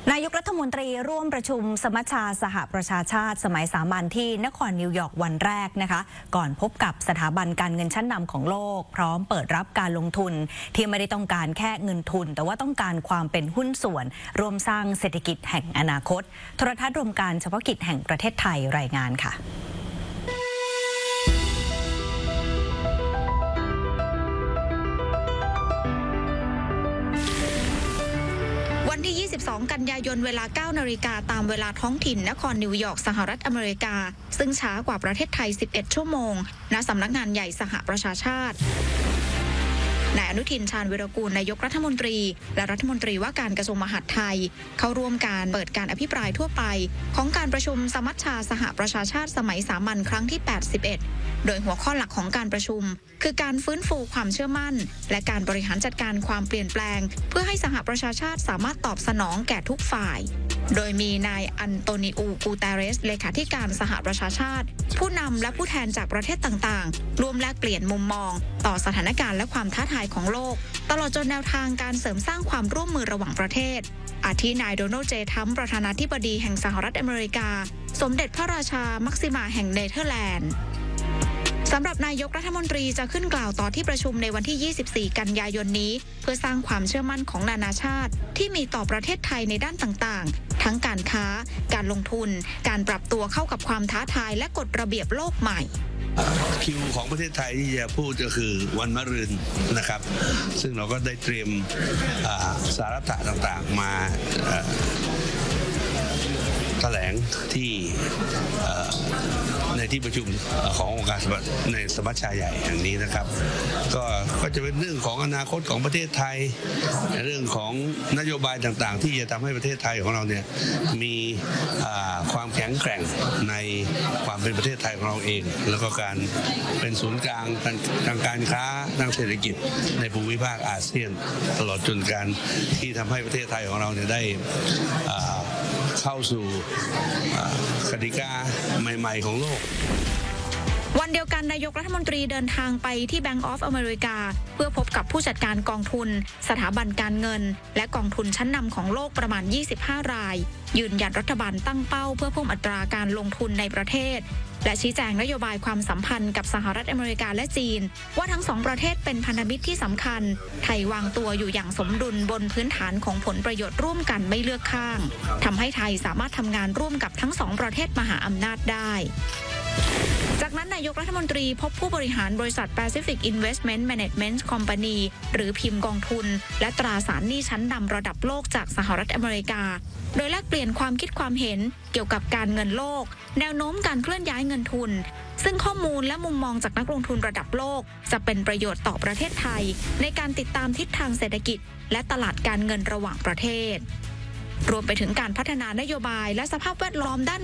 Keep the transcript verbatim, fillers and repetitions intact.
นายกรัฐมนตรีร่วมประชุมสมัชชาสหประชาชาติสมัยสามัญที่นครนิวยอร์กวันแรกนะคะก่อนพบกับสถาบันการเงินชั้นนำของโลกพร้อมเปิดรับการลงทุนที่ไม่ได้ต้องการแค่เงินทุนแต่ว่าต้องการความเป็นหุ้นส่วนร่วมสร้างเศรษฐกิจแห่งอนาคตโทรทัศน์รวมการเฉพาะกิจแห่งประเทศไทยรายงานค่ะวันที่ ยี่สิบสอง กันยายนเวลา เก้านาฬิกาตามเวลาท้องถิ่นนครนิวยอร์กสหรัฐอเมริกาซึ่งช้ากว่าประเทศไทย สิบเอ็ด ชั่วโมงณสำนักงานใหญ่สหประชาชาตินายอนุทินชาญวีรกูลนายกรัฐมนตรีและรัฐมนตรีว่าการกระทรวงมหาดไทยเข้าร่วมการเปิดการอภิปรายทั่วไปของการประชุมสมัชชาสหประชาชาติสมัยสามัญครั้งที่ แปดสิบเอ็ด โดยหัวข้อหลักของการประชุมคือการฟื้นฟูความเชื่อมั่นและการบริหารจัดการความเปลี่ยนแปลงเพื่อให้สหประชาชาติสามารถตอบสนองแก่ทุกฝ่ายโดยมีนายอันโตนิโอ กูเตเรสเลขาธิการสหประชาชาติผู้นำและผู้แทนจากประเทศต่างๆร่วมแลกเปลี่ยนมุมมองต่อสถานการณ์และความท้าทายของโลกตลอดจนแนวทางการเสริมสร้างความร่วมมือระหว่างประเทศอาทินายโดนัลด์ เจ ทรัมป์ประธานาธิบดีแห่งสหรัฐอเมริกาสมเด็จพระราชามักซิมาแห่งเนเธอร์แลนด์สำหรับนายกรัฐมนตรีจะขึ้นกล่าวต่อที่ประชุมในวันที่ ยี่สิบสี่ กันยายนนี้เพื่อสร้างความเชื่อมั่นของนานาชาติที่มีต่อประเทศไทยในด้านต่างๆทั้งการค้าการลงทุนการปรับตัวเข้ากับความท้าทายและกฎระเบียบโลกใหม่คิวของประเทศไทยที่จะพูดก็คือวันมะรืนนะครับซึ่งเราก็ได้เตรียมสาระต่างๆมาแถลงที่ในที่ประชุมขององค์การในสมัชชาใหญ่แห่งนี้นะครับก็ก็จะเป็นเรื่องของอนาคตของประเทศไทยเรื่องของนโยบายต่างๆที่จะทำให้ประเทศไทยของเราเนี่ยมีความแข็งแกร่งในความเป็นประเทศไทยของเราเองแล้วก็การเป็นศูนย์กลางทางการค้าทางเศรษฐกิจในภูมิภาคอาเซียนตลอดจนการที่ทำให้ประเทศไทยของเราเนี่ยได้เข้าสู่กติกาใหม่ๆของโลกวันเดียวกันนายกรัฐมนตรีเดินทางไปที่ Bank of America เพื่อพบกับผู้จัดการกองทุนสถาบันการเงินและกองทุนชั้นนำของโลกประมาณยี่สิบห้ารายยืนยันรัฐบาลตั้งเป้าเพื่อเพิ่มอัตราการลงทุนในประเทศและชี้แจงนโยบายความสัมพันธ์กับสหรัฐอเมริกาและจีนว่าทั้งสองประเทศเป็นพันธมิตรที่สำคัญไทยวางตัวอยู่อย่างสมดุลบนพื้นฐานของผลประโยชน์ร่วมกันไม่เลือกข้างทำให้ไทยสามารถทำงานร่วมกับทั้งสองประเทศมหาอำนาจได้จากนั้นนายกรัฐมนตรีพบผู้บริหารบริษัท Pacific Investment Management Company หรือพิมพ์กองทุนและตราสารหนี้ชั้นนำระดับโลกจากสหรัฐอเมริกาโดยแลกเปลี่ยนความคิดความเห็นเกี่ยวกับการเงินโลกแนวโน้มการเคลื่อนย้ายเงินทุนซึ่งข้อมูลและมุมมองจากนักลงทุนระดับโลกจะเป็นประโยชน์ต่อประเทศไทยในการติดตามทิศทางเศรษฐกิจและตลาดการเงินระหว่างประเทศรวมไปถึงการพัฒนานโยบายและสภาพแวดล้อมด้าน